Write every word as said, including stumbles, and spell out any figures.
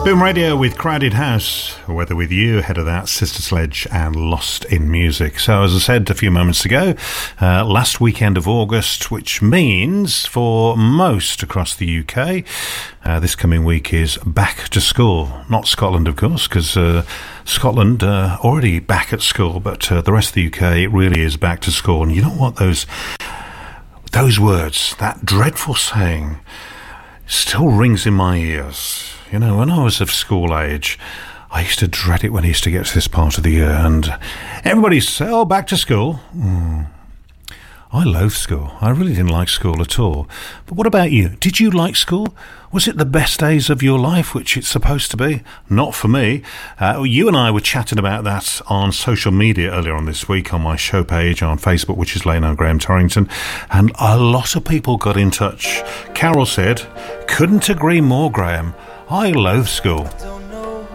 Boom Radio with Crowded House, Weather With You, ahead of that, Sister Sledge and Lost in Music. So as I said a few moments ago, uh, last weekend of August, which means for most across the U K, uh, this coming week is back to school. Not Scotland, of course, because uh, Scotland uh, already back at school, but uh, the rest of the U K, it really is back to school. And you know what, those, those words, that dreadful saying, still rings in my ears. You know, when I was of school age, I used to dread it when I used to get to this part of the year, and everybody say, oh, back to school. Mm. I loathe school. I really didn't like school at all. But what about you? Did you like school? Was it the best days of your life, which it's supposed to be? Not for me. Uh, you and I were chatting about that on social media earlier on this week on my show page on Facebook, which is Lane and Graham Torrington, and a lot of people got in touch. Carol said, couldn't agree more, Graham. I loathe school.